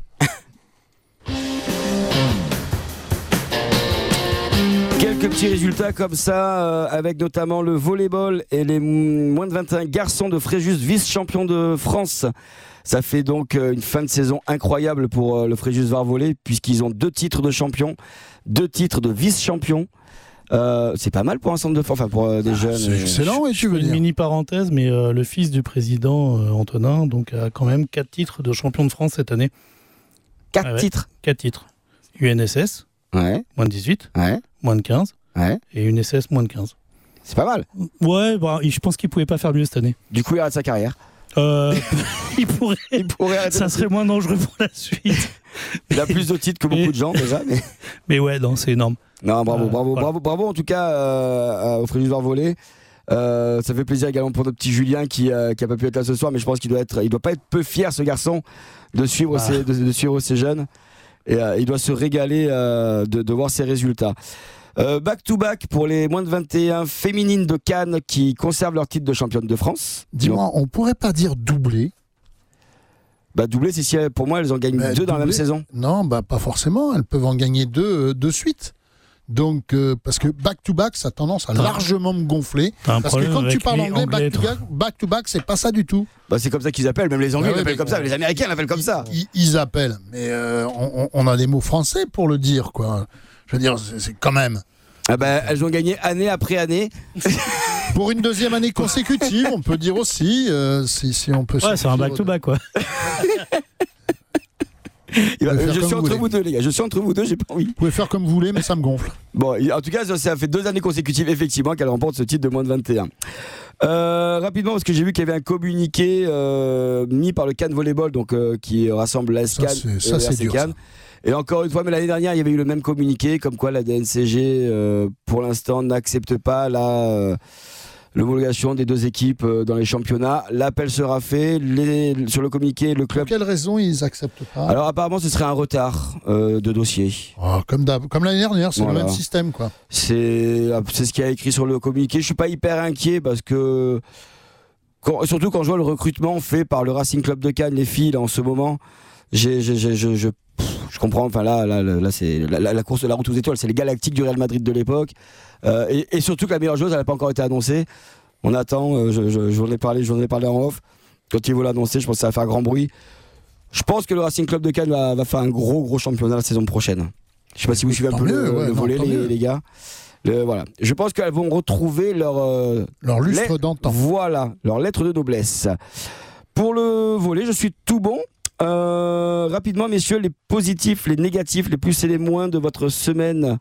Quelques petits résultats comme ça, avec notamment le volleyball et les moins de 21 garçons de Fréjus, vice-champion de France. Ça fait donc une fin de saison incroyable pour le Fréjus Var Volley, puisqu'ils ont 2 titres de champion, 2 titres de vice-champion. C'est pas mal pour un centre de force, pour des jeunes. C'est excellent, et tu veux dire. Une mini parenthèse, mais le fils du président Antonin donc, a quand même 4 titres de champion de France cette année. 4 titres 4 titres. UNSS, ouais. moins de 18, ouais. moins de 15, et une SS moins de 15. C'est pas mal. Ouais, je pense qu'il pouvait pas faire mieux cette année. Du coup, il arrête sa carrière. Il pourrait arrêter. Ça serait moins dangereux pour la suite. Il a plus de titres que beaucoup de gens déjà. Mais ouais, non, c'est énorme. Non, bravo en tout cas au Fréjus Var Volley. Ça fait plaisir également pour notre petit Julien qui a pas pu être là ce soir, mais je pense qu'il doit pas être peu fier, ce garçon, de suivre ces jeunes. Et il doit se régaler de voir ses résultats. Back-to-back pour les moins de 21 féminines de Cannes qui conservent leur titre de championne de France. Dis-moi, on pourrait pas dire doublé? Doublé, c'est si pour moi elles en gagnent deux dans la même saison. Non, pas forcément. Elles peuvent en gagner deux de suite. Donc, parce que back-to-back, ça a tendance à largement me gonfler. Parce que quand tu parles anglais, back-to-back, c'est pas ça du tout. C'est comme ça qu'ils appellent, même les Anglais l'appellent comme ça, les Américains l'appellent comme ça. Ils appellent, mais on a des mots français pour le dire, quoi. Je veux dire, c'est quand même. Elles ont gagné année après année. Pour une deuxième année consécutive, on peut dire aussi, si on peut. Ouais, c'est un back-to-back, quoi. Je suis entre vous deux, les gars. J'ai pas envie. Vous pouvez faire comme vous voulez, mais ça me gonfle. Bon, en tout cas, ça fait 2 années consécutives, effectivement, qu'elle remporte ce titre de moins de 21. Rapidement, parce que j'ai vu qu'il y avait un communiqué mis par le Cannes Volleyball, donc qui rassemble la SCAN et le Cannes. Et encore une fois, mais l'année dernière, il y avait eu le même communiqué, comme quoi la DNCG, pour l'instant, n'accepte pas l'homologation des 2 équipes dans les championnats. L'appel sera fait. Sur le communiqué, le club. Pour quelle raison ils n'acceptent pas? Alors apparemment, ce serait un retard de dossier. Comme l'année dernière, c'est le même système, quoi. C'est ce qui a écrit sur le communiqué. Je suis pas hyper inquiet parce que surtout quand je vois le recrutement fait par le Racing Club de Cannes, les filles là, en ce moment, je comprends. Enfin là, c'est la course de la route aux étoiles, c'est les Galactiques du Real Madrid de l'époque. Et surtout que la meilleure joueuse, elle n'a pas encore été annoncée. On attend. J'en ai parlé en off. Quand ils vont l'annoncer, je pense que ça va faire grand bruit. Je pense que le Racing Club de Cannes va faire un gros championnat la saison prochaine. Je ne sais pas si vous suivez un peu le volley, les gars. Voilà. Je pense qu'elles vont retrouver leur lustre d'antan. Voilà, leur lettre de noblesse. Pour le volley, je suis tout bon. Rapidement, messieurs, les positifs, les négatifs, les plus et les moins de votre semaine.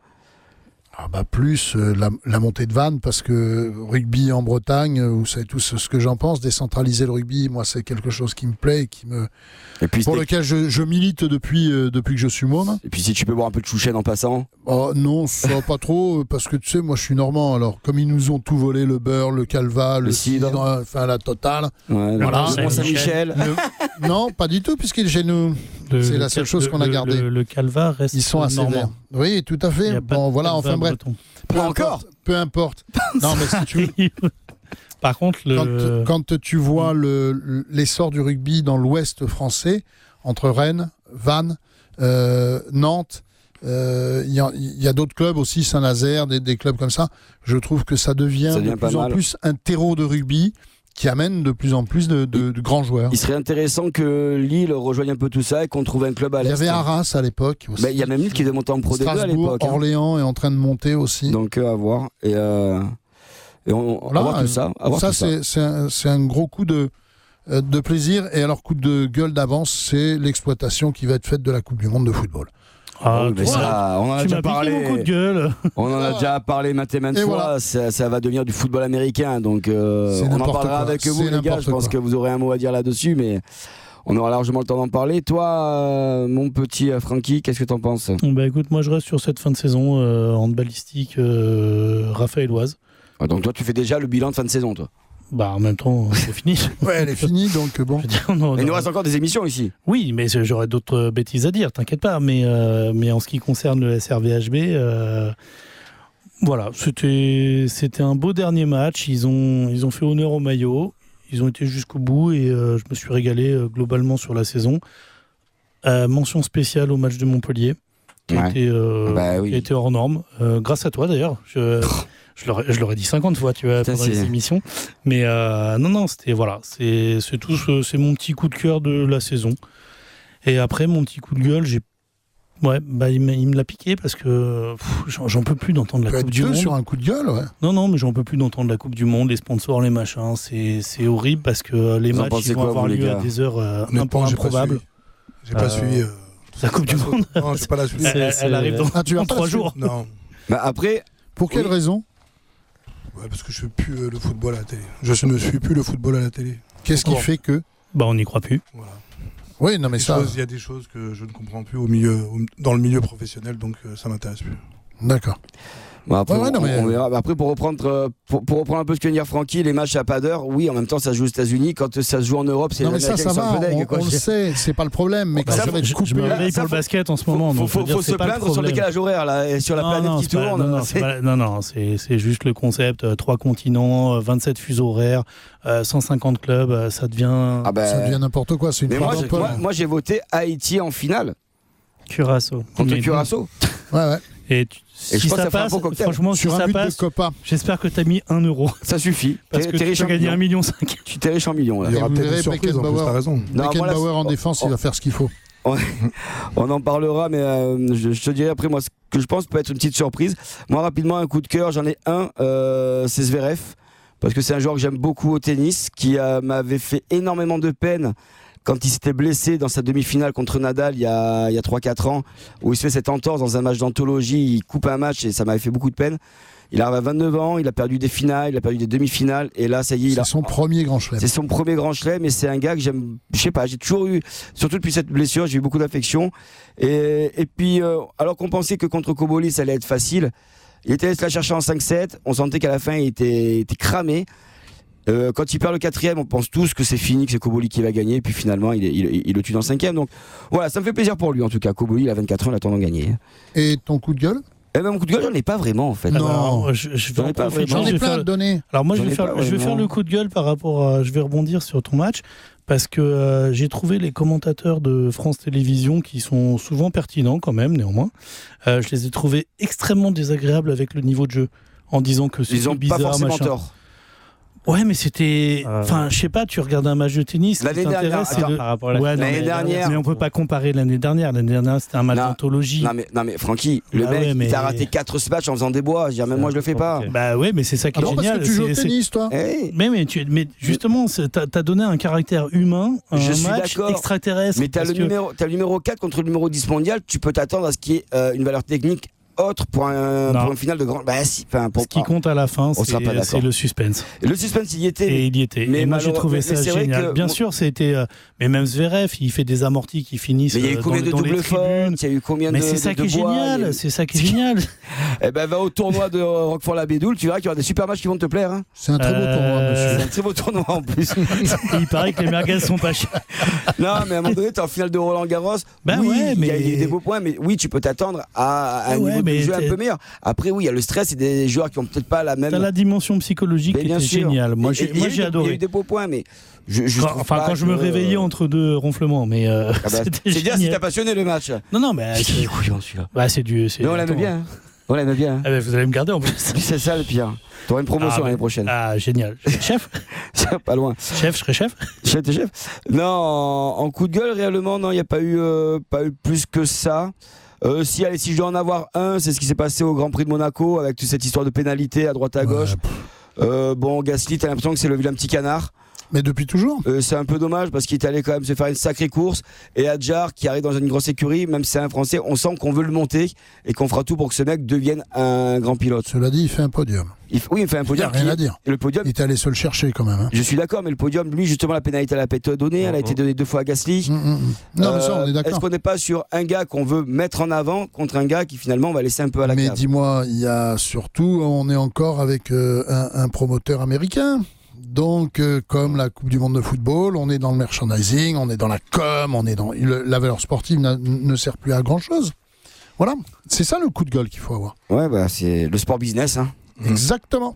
Plus la montée de Vannes, parce que rugby en Bretagne, vous savez tous ce que j'en pense, décentraliser le rugby, moi c'est quelque chose qui me plaît et puis, pour lequel je milite depuis que je suis môme. Et puis si tu peux boire un peu de chouchen en passant. Non, ça pas trop, parce que tu sais, moi je suis normand, alors comme ils nous ont tout volé, le beurre, le calva, le cidre, enfin la totale. Ouais, voilà. Saint-Michel. Non, pas du tout, puisqu'il est chez nous. C'est la seule chose qu'on a gardée. Le calva reste. Ils sont assez verts. Oui, tout à fait. Voilà, enfin bref. Peu importe. Non, mais si tu veux. Par contre, quand tu vois l'essor du rugby dans l'ouest français, entre Rennes, Vannes, Nantes, il y a d'autres clubs aussi, Saint-Nazaire, des clubs comme ça, je trouve que ça devient de plus en plus un terreau de rugby qui amène de plus en plus de grands joueurs. Il serait intéressant que Lille rejoigne un peu tout ça et qu'on trouve un club à l'est. Il y avait Arras à l'époque aussi. Il y a même Lille qui devait monter en Pro D2 à l'époque. Orléans est en train de monter aussi. Donc à voir. Et on va voir tout ça. C'est un gros coup de plaisir. Et alors, coup de gueule d'avance, c'est l'exploitation qui va être faite de la Coupe du Monde de football. On en a déjà parlé. Mon coup de gueule. On en a déjà parlé maintes et maintes fois. Voilà. Ça va devenir du football américain. Donc on en parlera avec vous, les gars. Je pense que vous aurez un mot à dire là-dessus, mais on aura largement le temps d'en parler. Toi, mon petit Francky, qu'est-ce que t'en penses? Écoute, moi je reste sur cette fin de saison handballistique raphaéloise. Donc toi, tu fais déjà le bilan de fin de saison, toi? En même temps, c'est fini. Ouais, elle est finie, donc bon. Il nous reste encore des émissions ici. Oui, mais j'aurais d'autres bêtises à dire, t'inquiète pas. Mais en ce qui concerne le SRVHB, voilà, c'était un beau dernier match. Ils ont fait honneur au maillot. Ils ont été jusqu'au bout et je me suis régalé globalement sur la saison. Mention spéciale au match de Montpellier, qui a été hors norme. Grâce à toi d'ailleurs. Je l'aurais dit 50 fois, tu vois, pendant les émissions. Mais non, c'était c'est tout. C'est mon petit coup de cœur de la saison. Et après, mon petit coup de gueule, il me l'a piqué parce que j'en peux plus d'entendre la Coupe du Monde. Sur un coup de gueule, ouais. Non, mais j'en peux plus d'entendre la Coupe du Monde, les sponsors, les machins. C'est horrible parce que les matchs ils vont avoir lieu à des heures un peu improbables. J'ai pas suivi. La Coupe du Monde. Non, j'ai pas la suivi. Elle arrive dans 3 jours. Non. Après. Pour quelle raison ? Parce que je ne suis plus le football à la télé. Je ne suis plus le football à la télé. Qu'est-ce qui fait que ? On n'y croit plus. Voilà. Oui, non mais ça... Il y a des choses que je ne comprends plus dans le milieu professionnel, donc ça ne m'intéresse plus. D'accord. Après, on verra. Après, pour reprendre un peu ce que vient de dire Francky, les matchs à pas d'heure, oui, en même temps, ça se joue aux États-Unis. Quand ça se joue en Europe, c'est non, mais ça va. On le sait, c'est pas le problème. Mais quand ça va être coupé, je me réveille pour le basket en ce moment. Faut se plaindre sur le décalage horaire là, et sur la planète qui tourne. Non, c'est juste le concept. 3 continents, 27 fuseaux horaires, 150 clubs, ça devient. Ça devient n'importe quoi. C'est une moi, j'ai voté Haïti en finale. Curaçao. Contre Curaçao. Ouais. Et si ça passe, franchement, si ça passe, j'espère que tu as mis 1 euro. Ça suffit. Parce que tu as gagné 1,5 million. Tu t'es riche en millions. Il y aura peut-être une surprise, en plus, t'as raison. Beckenbauer en défense, il va faire ce qu'il faut. On en parlera, mais je te dirai après, moi, ce que je pense peut être une petite surprise. Moi, rapidement, un coup de cœur, j'en ai un, c'est Zverev. Parce que c'est un joueur que j'aime beaucoup au tennis, qui m'avait fait énormément de peine quand il s'était blessé dans sa demi-finale contre Nadal il y a 3-4 ans, où il se fait cette entorse dans un match d'anthologie, il coupe un match et ça m'avait fait beaucoup de peine. Il arrive à 29 ans, il a perdu des finales, il a perdu des demi-finales, et là, ça y est, c'est son premier grand chelem. C'est son premier grand chelem, et c'est un gars que j'aime, je sais pas, j'ai toujours eu, surtout depuis cette blessure, j'ai eu beaucoup d'affection. Et puis, alors qu'on pensait que contre Cobolis, ça allait être facile, il était allé se la chercher en 5-7, on sentait qu'à la fin, il était cramé. Quand il perd le 4e, on pense tous que c'est fini, que c'est Koboli qui va gagner, puis finalement il le tue dans le 5e. Donc voilà, ça me fait plaisir pour lui en tout cas. Koboli, il a 24 ans, il attend d'en gagner. Et ton coup de gueule ? Mon coup de gueule, j'en ai pas vraiment en fait. Non, j'en ai plein à te donner. Alors moi, je vais faire le coup de gueule par rapport à. Je vais rebondir sur ton match parce que j'ai trouvé les commentateurs de France Télévisions qui sont souvent pertinents quand même, néanmoins. Je les ai trouvés extrêmement désagréables avec le niveau de jeu, en disant que c'est bizarre, ils ont pas forcément tort. Ouais, mais c'était. Enfin, je sais pas, tu regardes un match de tennis. L'année dernière, par rapport à l'année dernière. Mais on peut pas comparer l'année dernière. L'année dernière, c'était un match d'anthologie. Non, mais Francky, le mec, il t'a raté 4 matchs en faisant des bois. Je veux dire, même moi, je le fais pas. Bah ouais, mais c'est ça qui est génial. Parce que tu joues au tennis, toi. Mais justement, t'as donné un caractère humain, un match extraterrestre. Mais t'as le numéro 4 contre le numéro 10 mondial. Tu peux t'attendre à ce qu'il y ait une valeur technique autre pour une finale de grand. Ce qui compte à la fin, c'est le suspense. Et le suspense, il y était. Et il y était. Et moi, j'ai trouvé ça génial. Bien sûr, c'était. Mais même Zverev, il fait des amortis qui finissent. Mais il y a eu combien de doubles fautes ? Il y a eu combien de. Mais c'est ça qui est génial. C'est ça qui est génial. Eh ben, va au tournoi de Roquefort-la-Bédoule, tu verras qu'il y aura des super matchs qui vont te plaire. C'est un très beau tournoi, monsieur. C'est un très beau tournoi en plus. Il paraît que les merguez sont pas chers. Non, mais à un moment donné, t'es en finale de Roland-Garros. Oui, il y a des beaux points, mais oui, tu peux t'attendre à un niveau de jeu un peu meilleur. Après, oui, il y a le stress et des joueurs qui ont peut-être pas la même. T'as la dimension psychologique qui était géniale. Moi, j'ai adoré. Il y a eu des beaux points, mais quand je me réveillais entre 2 ronflements, mais c'est dire si t'as passionné le match. Non, mais c'est du. Mais on l'aime bien. On l'aime bien. Vous allez me garder en plus. C'est ça le pire. T'auras une promotion l'année prochaine. Ah, génial. Chef. Pas loin. Chef, je serai chef. T'es chef. Non, en coup de gueule, réellement, non, il n'y a pas eu plus que ça. Si je dois en avoir un, c'est ce qui s'est passé au Grand Prix de Monaco avec toute cette histoire de pénalité à droite à gauche. Gasly, t'as l'impression que c'est le vilain petit canard. Mais depuis toujours. C'est un peu dommage parce qu'il est allé quand même se faire une sacrée course. Et Adjar qui arrive dans une grosse écurie, même si c'est un Français, on sent qu'on veut le monter et qu'on fera tout pour que ce mec devienne un grand pilote. Cela dit, il fait un podium. Oui, il fait un podium. Il n'y a rien à dire. Et le podium, il est allé se le chercher quand même. Je suis d'accord, mais le podium, lui, justement, la pénalité, elle a été donnée. Elle a été donnée 2 fois à Gasly. Non, mais ça, on est d'accord. Est-ce qu'on n'est pas sur un gars qu'on veut mettre en avant contre un gars qui finalement va laisser un peu à la cave ? Mais dis-moi, il y a surtout, on est encore avec un promoteur américain. Donc, comme la Coupe du Monde de football, on est dans le merchandising, on est dans la com, on est dans la valeur sportive ne sert plus à grand chose. Voilà, c'est ça le coup de gueule qu'il faut avoir. Ouais, c'est le sport business. Hein. Exactement.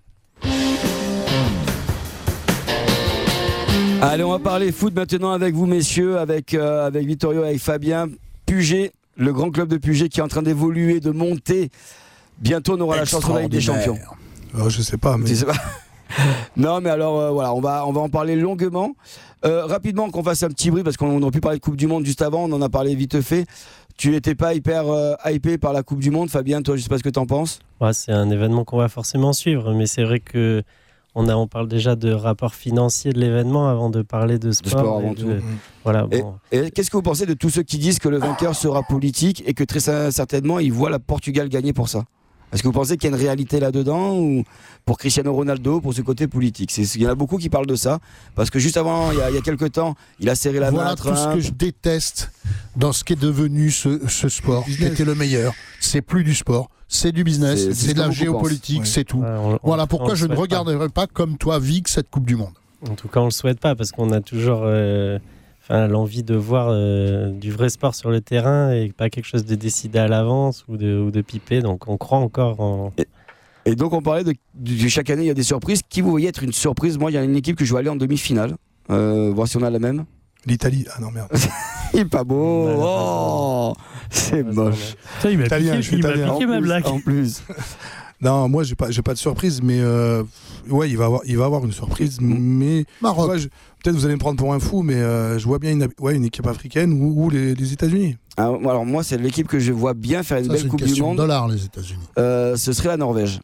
Allez, on va parler foot maintenant avec vous, messieurs, avec Vittorio, avec Fabien. Puget, le grand club de Puget qui est en train d'évoluer, de monter. Bientôt, on aura la chance de la Ligue des Champions. Je sais pas, mais. Non, mais alors voilà, on va en parler longuement. Rapidement, qu'on fasse un petit bruit parce qu'on aurait pu parler de Coupe du Monde juste avant. On en a parlé vite fait. Tu n'étais pas hyper hypé par la Coupe du Monde, Fabien. Toi, je sais pas ce que t'en penses. C'est un événement qu'on va forcément suivre, mais c'est vrai que on parle déjà de rapport financier de l'événement avant de parler de sport. Avant tout. Voilà. Et qu'est-ce que vous pensez de tous ceux qui disent que le vainqueur sera politique et que très certainement ils voient la Portugal gagner pour ça? Est-ce que vous pensez qu'il y a une réalité là-dedans ou pour Cristiano Ronaldo, pour ce côté politique? Il y en a beaucoup qui parlent de ça, parce que juste avant, il y a quelques temps, il a serré la main à Trump. Voilà tout ce que je déteste dans ce qui est devenu ce sport, qui était le meilleur. C'est plus du sport, c'est du business, c'est de la géopolitique, c'est tout. Voilà pourquoi je ne regarderai pas comme toi, Vic, cette Coupe du Monde. En tout cas, on le souhaite pas, parce qu'on a toujours l'envie de voir du vrai sport sur le terrain et pas quelque chose de décidé à l'avance ou de piper. Donc on croit encore en... Et donc on parlait de chaque année il y a des surprises. Qui vous voyez être une surprise? Moi il y a une équipe que je vais aller en demi-finale, voir si on a la même. L'Italie. Ah non merde. Il est pas beau. Oh, c'est moche. Ça, il m'a piqué ma blague. En plus. Non, moi j'ai pas de surprise, mais ouais, il va avoir une surprise, mais Maroc. Ouais, peut-être vous allez me prendre pour un fou, mais je vois bien une équipe africaine ou les États-Unis. Alors moi, c'est l'équipe que je vois bien faire une belle Coupe du Monde. $, les États-Unis. Ce serait la Norvège.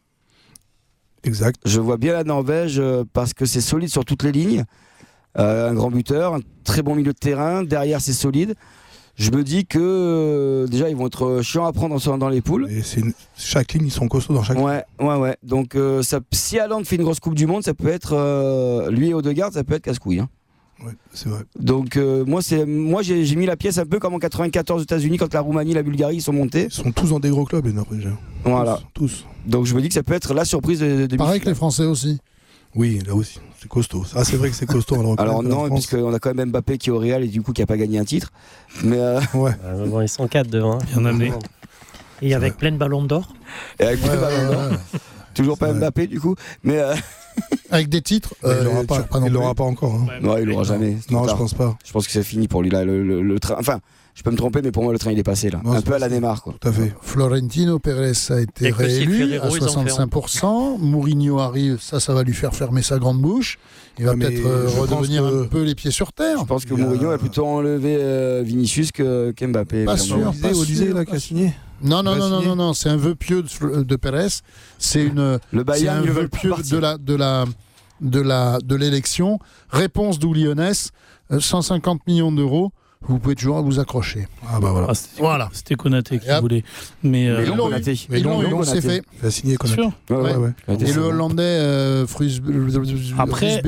Exact. Je vois bien la Norvège parce que c'est solide sur toutes les lignes. Un grand buteur, un très bon milieu de terrain. Derrière, c'est solide. Je me dis que déjà ils vont être chiants à prendre dans les poules. Et chaque ligne, ils sont costauds dans chaque ligne. Ouais. Donc si Haaland fait une grosse Coupe du Monde, ça peut être lui et Odegaard, ça peut être casse-couille. Hein. Ouais, c'est vrai. Donc moi j'ai mis la pièce un peu comme en 94 aux États-Unis quand la Roumanie et la Bulgarie ils sont montés. Ils sont tous dans des gros clubs, les Norvégiens. Voilà. Tous. Donc je me dis que ça peut être la surprise de pareil que les Français aussi. Oui, là aussi, c'est costaud. Ah, c'est vrai que c'est costaud. Alors non, puisqu'on a quand même Mbappé qui est au Real et du coup qui n'a pas gagné un titre. Mais ouais. Bon, ils sont 4 devant. Bien amené. Et avec plein de ballons d'or. Et avec plein de ballons d'or. Toujours pas Mbappé du coup. Mais avec des titres, il l'aura pas encore. Hein. Non, il l'aura jamais. Non, je pense pas. Je pense que c'est fini pour lui là. Le train. Enfin. Je peux me tromper, mais pour moi, le train, il est passé là. Non, un peu à la Neymar, quoi. Tout à fait. Florentino Pérez a été réélu à 65%. Mourinho arrive, ça va lui faire fermer sa grande bouche. Il va peut-être redevenir un peu les pieds sur terre. Je pense que Mourinho a plutôt enlevé Vinicius qu'Mbappé. Pas sûr. Olysée, là, qui a signé. Non, c'est un vœu pieux de Pérez. C'est un vœu pieux de l'élection. Réponse d'Oulionès, 150 millions d'euros. Vous pouvez toujours vous accrocher. Ah bah voilà. Voilà. C'était Konaté qui voulait. Mais ils l'ont c'est fait. Il a signé Konaté. Ouais. Et le Hollandais Après,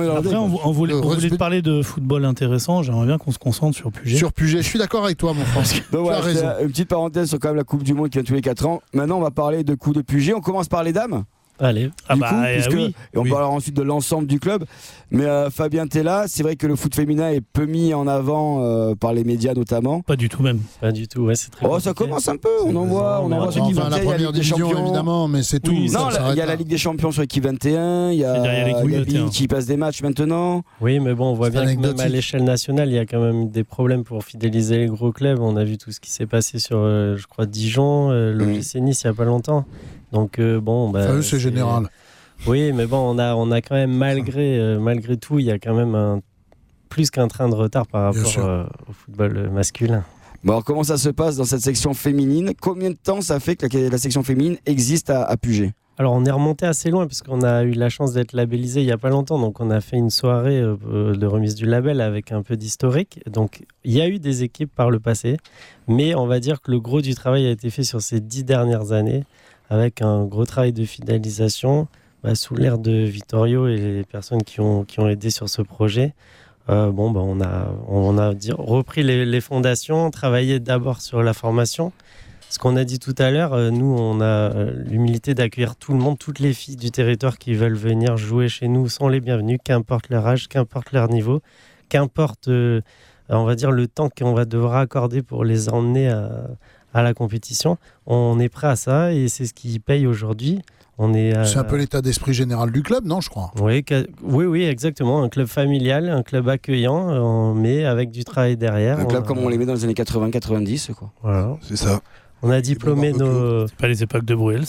on voulait parler de football intéressant. J'aimerais bien qu'on se concentre sur Puget. Je suis d'accord avec toi, mon frère. Donc voilà, une petite parenthèse sur quand même la Coupe du Monde qui vient tous les 4 ans. Maintenant, on va parler de coups de Puget. On commence par les dames. Allez. Et on parlera ensuite de l'ensemble du club. Mais Fabien Tella, c'est vrai que le foot féminin est peu mis en avant par les médias notamment. Pas du tout même. Pas du tout, ouais, c'est très ça commence un peu. On en voit ceux qui la première division évidemment, mais c'est tout. Non, il y a la Ligue des Champions sur l'équipe 21, il y a l'équipe qui passe des matchs maintenant. Oui, mais bon, on voit bien que même à l'échelle nationale, il y a quand même des problèmes pour fidéliser les gros clubs. On a vu tout ce qui s'est passé sur, je crois, Dijon, l'OGC Nice il n'y a pas longtemps. Donc c'est général. Oui, mais bon, on a quand même malgré tout, il y a quand même plus qu'un train de retard par rapport au football masculin. Bon, alors comment ça se passe dans cette section féminine? Combien de temps ça fait que la section féminine existe à Puget? Alors on est remonté assez loin parce qu'on a eu la chance d'être labellisé il n'y a pas longtemps, donc on a fait une soirée de remise du label avec un peu d'historique. Donc il y a eu des équipes par le passé, mais on va dire que le gros du travail a été fait sur ces 10 dernières années, avec un gros travail de fidélisation sous l'ère de Vittorio et les personnes qui ont aidé sur ce projet. On a repris les fondations, travaillé d'abord sur la formation. Ce qu'on a dit tout à l'heure, nous, on a l'humilité d'accueillir tout le monde, toutes les filles du territoire qui veulent venir jouer chez nous sont les bienvenues, qu'importe leur âge, qu'importe leur niveau, qu'importe, on va dire, le temps qu'on va devoir accorder pour les emmener à la compétition. On est prêt à ça et c'est ce qui paye aujourd'hui. C'est un peu l'état d'esprit général du club, non, je crois. Oui, exactement. Un club familial, un club accueillant, mais avec du travail derrière. Un club comme on les met dans les années 80-90, quoi. Voilà. C'est ça. On a diplômé nos... C'est pas les époques de Bruels.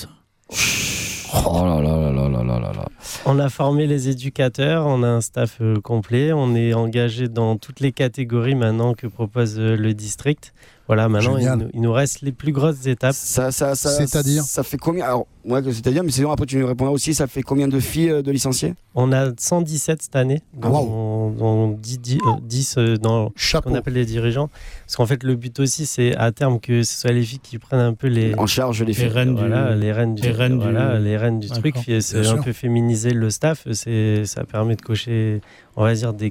Oh là là là là là là là. On a formé les éducateurs, on a un staff complet, on est engagé dans toutes les catégories maintenant que propose le district. Voilà, maintenant il nous reste les plus grosses étapes. C'est-à-dire ça fait combien? Alors, c'est-à-dire, mais sinon après tu nous répondras aussi, ça fait combien de filles de licenciés? On a 117 cette année. Wow. dans 10 dans ce qu'on appelle les dirigeants. Parce qu'en fait, le but aussi, c'est à terme que ce soit les filles qui prennent un peu en charge les rênes du truc. C'est un peu féminiser le staff. Ça permet de cocher, on va dire, des